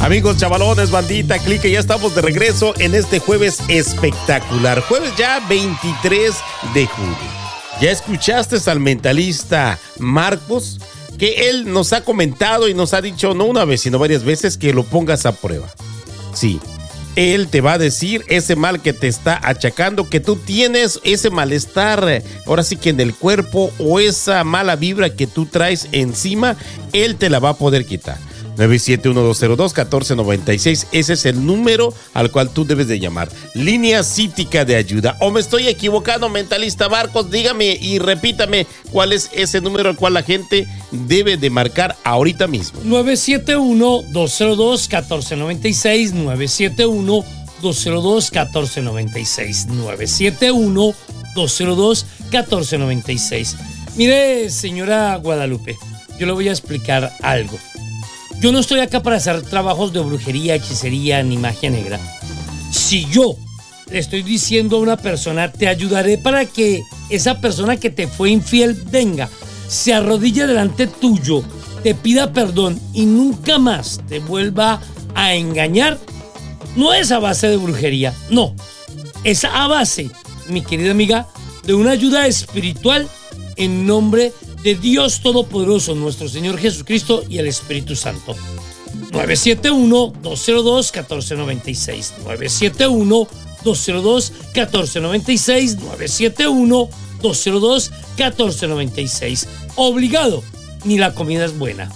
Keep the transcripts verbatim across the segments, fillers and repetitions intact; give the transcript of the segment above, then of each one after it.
Amigos, chavalones, bandita, clique, ya estamos de regreso en este jueves espectacular. Jueves ya veintitrés de julio. ¿Ya escuchaste al mentalista Marcos? Que él nos ha comentado y nos ha dicho, no una vez, sino varias veces, que lo pongas a prueba. Sí, él te va a decir ese mal que te está achacando, que tú tienes ese malestar, ahora sí que en el cuerpo, o esa mala vibra que tú traes encima, él te la va a poder quitar. nueve siete uno dos cero dos uno cuatro nueve seis, ese es el número al cual tú debes de llamar. Línea Cítica de Ayuda. ¿O me estoy equivocando, mentalista Marcos? Dígame y repítame cuál es ese número al cual la gente debe de marcar ahorita mismo. nueve siete uno dos cero dos uno cuatro nueve seis, nueve siete uno dos cero dos uno cuatro nueve seis, nueve siete uno dos cero dos uno cuatro nueve seis. Mire, señora Guadalupe, yo le voy a explicar algo. Yo no estoy acá para hacer trabajos de brujería, hechicería ni magia negra. Si yo le estoy diciendo a una persona, te ayudaré para que esa persona que te fue infiel venga, se arrodille delante tuyo, te pida perdón y nunca más te vuelva a engañar, no es a base de brujería, no. Es a base, mi querida amiga, de una ayuda espiritual en nombre de Dios Todopoderoso, nuestro Señor Jesucristo y el Espíritu Santo. nueve siete uno dos cero dos uno cuatro nueve seis, nueve siete uno dos cero dos uno cuatro nueve seis, nueve siete uno dos cero dos uno cuatro nueve seis. Obligado, ni la comida es buena.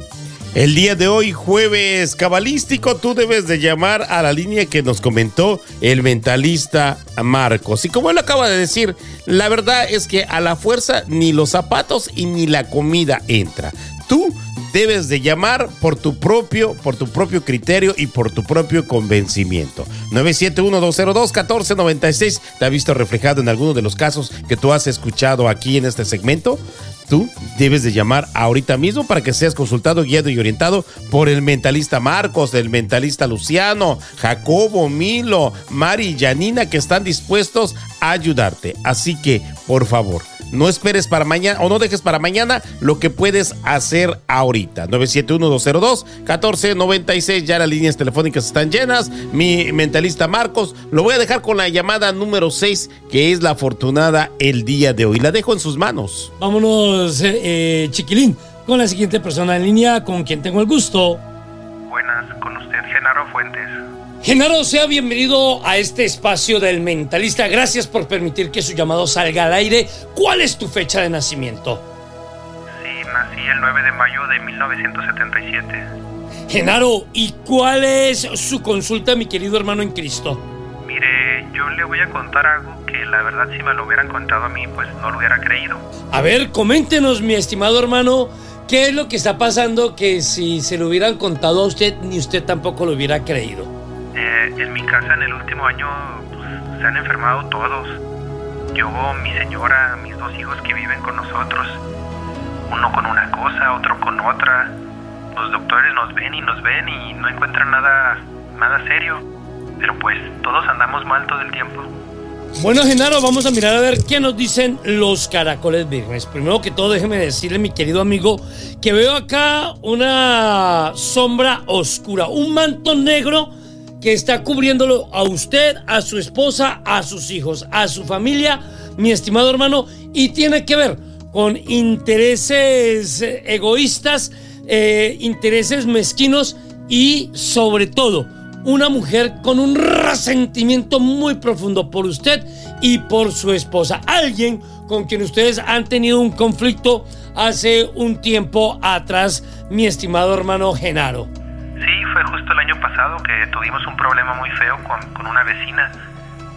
El día de hoy, jueves cabalístico, tú debes de llamar a la línea que nos comentó el mentalista Marcos. Y como él acaba de decir, la verdad es que a la fuerza ni los zapatos y ni la comida entra. Tú debes de llamar por tu propio, por tu propio criterio y por tu propio convencimiento. nueve siete uno dos cero dos uno cuatro nueve seis. ¿Te ha visto reflejado en alguno de los casos que tú has escuchado aquí en este segmento? Tú debes de llamar ahorita mismo para que seas consultado, guiado y orientado por el mentalista Marcos, el mentalista Luciano, Jacobo, Milo, Mari y Janina, que están dispuestos a ayudarte. Así que, por favor, no esperes para mañana o no dejes para mañana lo que puedes hacer ahorita. nueve siete uno dos cero dos uno cuatro nueve seis, ya las líneas telefónicas están llenas. Mi mentalista Marcos, lo voy a dejar con la llamada número seis, que es la afortunada el día de hoy. La dejo en sus manos. Vámonos, eh, chiquilín, con la siguiente persona en línea, con quien tengo el gusto. Buenas, con usted, Genaro Fuentes. Genaro, sea bienvenido a este espacio del mentalista. Gracias por permitir que su llamado salga al aire. ¿Cuál es tu fecha de nacimiento? Sí, nací el nueve de mayo de mil novecientos setenta y siete. Genaro, ¿y cuál es su consulta, mi querido hermano en Cristo? Mire, yo le voy a contar algo que la verdad si me lo hubieran contado a mí, pues no lo hubiera creído. A ver, coméntenos, mi estimado hermano, ¿qué es lo que está pasando que si se lo hubieran contado a usted, ni usted tampoco lo hubiera creído? Eh, en mi casa en el último año pues, se han enfermado todos. Yo, mi señora, mis dos hijos que viven con nosotros. Uno con una cosa, otro con otra. Los doctores nos ven y nos ven y no encuentran nada, nada serio. Pero pues todos andamos mal todo el tiempo. Bueno, Genaro, vamos a mirar a ver qué nos dicen los caracoles vírgenes. Primero que todo, déjeme decirle, mi querido amigo, que veo acá una sombra oscura, un manto negro que está cubriéndolo a usted, a su esposa, a sus hijos, a su familia, mi estimado hermano, y tiene que ver con intereses egoístas, eh, intereses mezquinos y sobre todo una mujer con un resentimiento muy profundo por usted y por su esposa. Alguien con quien ustedes han tenido un conflicto hace un tiempo atrás, mi estimado hermano Genaro. Sí, fue justo el año pasado que tuvimos un problema muy feo con, con una vecina.